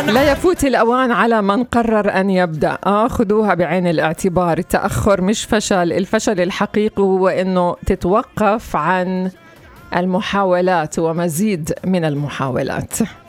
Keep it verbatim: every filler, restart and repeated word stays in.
لا يفوت الأوان على من قرر أن يبدأ. آه خذوها بعين الاعتبار. التأخر مش فشل، الفشل الحقيقي هو أنه تتوقف عن المحاولات ومزيد من المحاولات.